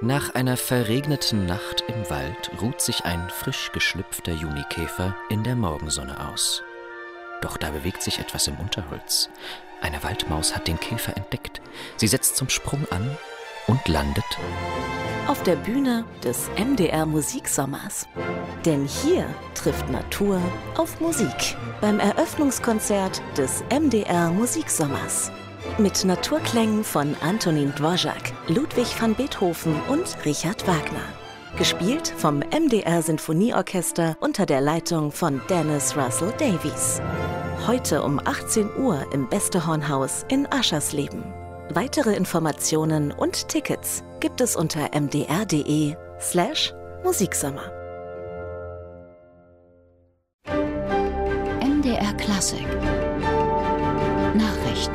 Nach einer verregneten Nacht im Wald ruht sich ein frisch geschlüpfter Junikäfer in der Morgensonne aus. Doch da bewegt sich etwas im Unterholz. Eine Waldmaus hat den Käfer entdeckt. Sie setzt zum Sprung an und landet auf der Bühne des MDR Musiksommers. Denn hier trifft Natur auf Musik beim Eröffnungskonzert des MDR Musiksommers. Mit Naturklängen von Antonín Dvořák, Ludwig van Beethoven und Richard Wagner. Gespielt vom MDR Sinfonieorchester unter der Leitung von Dennis Russell Davies. Heute um 18 Uhr im Beste-Horn-Haus in Aschersleben. Weitere Informationen und Tickets gibt es unter mdr.de/Musiksommer. MDR Klassik Nachrichten.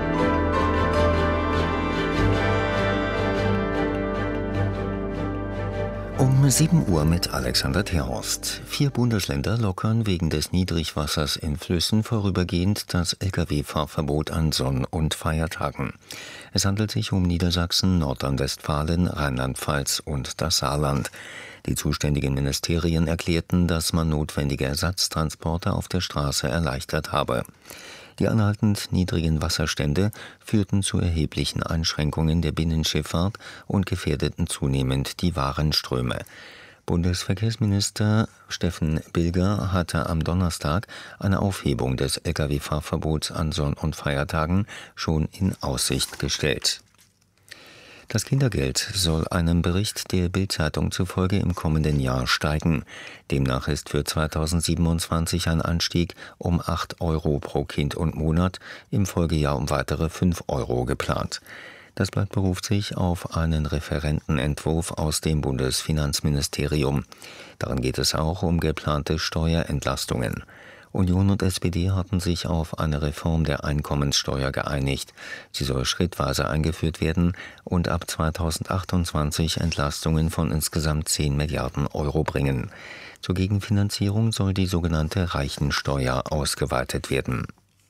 Um 7 Uhr mit Alexander Terhorst. 4 Bundesländer lockern wegen des Niedrigwassers in Flüssen vorübergehend das Lkw-Fahrverbot an Sonn- und Feiertagen. Es handelt sich um Niedersachsen, Nordrhein-Westfalen, Rheinland-Pfalz und das Saarland. Die zuständigen Ministerien erklärten, dass man notwendige Ersatztransporte auf der Straße erleichtert habe. Die anhaltend niedrigen Wasserstände führten zu erheblichen Einschränkungen der Binnenschifffahrt und gefährdeten zunehmend die Warenströme. Bundesverkehrsminister Steffen Bilger hatte am Donnerstag eine Aufhebung des Lkw-Fahrverbots an Sonn- und Feiertagen schon in Aussicht gestellt. Das Kindergeld soll einem Bericht der Bild-Zeitung zufolge im kommenden Jahr steigen. Demnach ist für 2027 ein Anstieg um 8 Euro pro Kind und Monat, im Folgejahr um weitere 5 Euro geplant. Das Blatt beruft sich auf einen Referentenentwurf aus dem Bundesfinanzministerium. Darin geht es auch um geplante Steuerentlastungen. Union und SPD hatten sich auf eine Reform der Einkommenssteuer geeinigt. Sie soll schrittweise eingeführt werden und ab 2028 Entlastungen von insgesamt 10 Milliarden Euro bringen. Zur Gegenfinanzierung soll die sogenannte Reichensteuer ausgeweitet werden.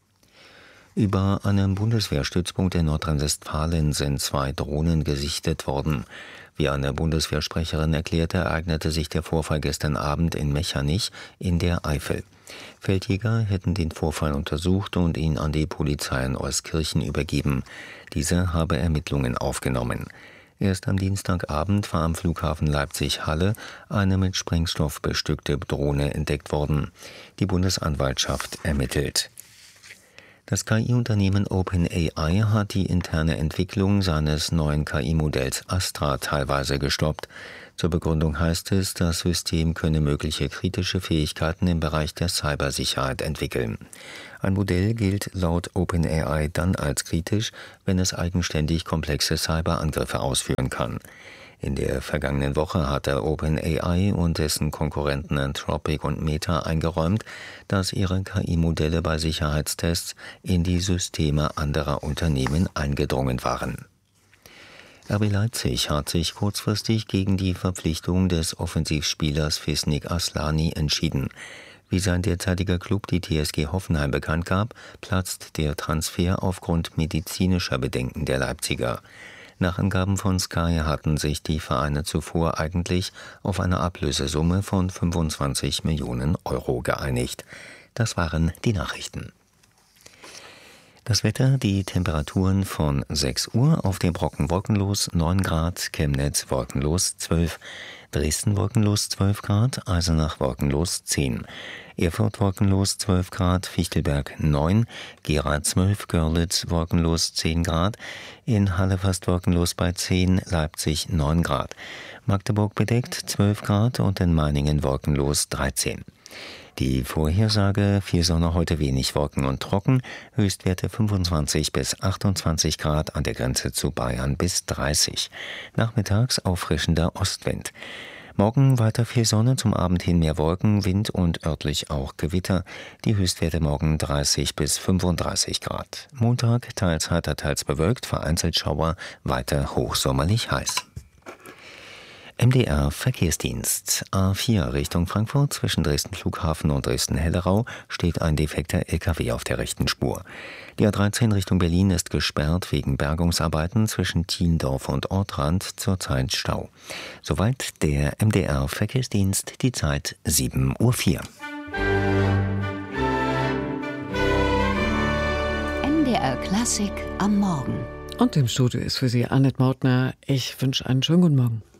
Über einem Bundeswehrstützpunkt in Nordrhein-Westfalen sind 2 Drohnen gesichtet worden. Wie eine Bundeswehrsprecherin erklärte, ereignete sich der Vorfall gestern Abend in Mechernich in der Eifel. Feldjäger hätten den Vorfall untersucht und ihn an die Polizei in Euskirchen übergeben. Diese habe Ermittlungen aufgenommen. Erst am Dienstagabend war am Flughafen Leipzig-Halle eine mit Sprengstoff bestückte Drohne entdeckt worden. Die Bundesanwaltschaft ermittelt. Das KI-Unternehmen OpenAI hat die interne Entwicklung seines neuen KI-Modells Astra teilweise gestoppt. Zur Begründung heißt es, das System könne mögliche kritische Fähigkeiten im Bereich der Cybersicherheit entwickeln. Ein Modell gilt laut OpenAI dann als kritisch, wenn es eigenständig komplexe Cyberangriffe ausführen kann. In der vergangenen Woche hatte OpenAI und dessen Konkurrenten Anthropic und Meta eingeräumt, dass ihre KI-Modelle bei Sicherheitstests in die Systeme anderer Unternehmen eingedrungen waren. RB Leipzig hat sich kurzfristig gegen die Verpflichtung des Offensivspielers Fisnik Aslani entschieden. Wie sein derzeitiger Klub die TSG Hoffenheim bekannt gab, platzt der Transfer aufgrund medizinischer Bedenken der Leipziger. Nach Angaben von Sky hatten sich die Vereine zuvor eigentlich auf eine Ablösesumme von 25 Millionen Euro geeinigt. Das waren die Nachrichten. Das Wetter, die Temperaturen von 6 Uhr auf dem Brocken wolkenlos 9 Grad, Chemnitz wolkenlos 12, Dresden wolkenlos 12 Grad, Eisenach wolkenlos 10, Erfurt wolkenlos 12 Grad, Fichtelberg 9, Gera 12, Görlitz wolkenlos 10 Grad, in Halle fast wolkenlos bei 10, Leipzig 9 Grad, Magdeburg bedeckt 12 Grad und in Meiningen wolkenlos 13. Die Vorhersage: viel Sonne, heute wenig Wolken und trocken, Höchstwerte 25 bis 28 Grad, an der Grenze zu Bayern bis 30. Nachmittags auffrischender Ostwind. Morgen weiter viel Sonne, zum Abend hin mehr Wolken, Wind und örtlich auch Gewitter. Die Höchstwerte morgen 30 bis 35 Grad. Montag teils heiter, teils bewölkt, vereinzelt Schauer, weiter hochsommerlich heiß. MDR Verkehrsdienst. A4 Richtung Frankfurt zwischen Dresden Flughafen und Dresden-Hellerau steht ein defekter LKW auf der rechten Spur. Die A13 Richtung Berlin ist gesperrt wegen Bergungsarbeiten zwischen Thiendorf und Ortrand, zurzeit Stau. Soweit der MDR Verkehrsdienst, die Zeit 7:04 Uhr. MDR Klassik am Morgen. Und im Studio ist für Sie Annette Mautner. Ich wünsche einen schönen guten Morgen.